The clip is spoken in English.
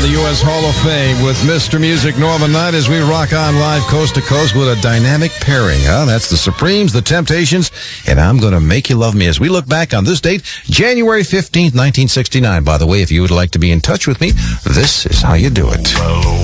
the U.S. Hall of Fame with Mr. Music Norman Knight as we rock on live coast to coast with a dynamic pairing. That's the Supremes, the Temptations, and I'm Gonna Make You Love Me as we look back on this date, January 15th, 1969. By the way, if you would like to be in touch with me, this is how you do it.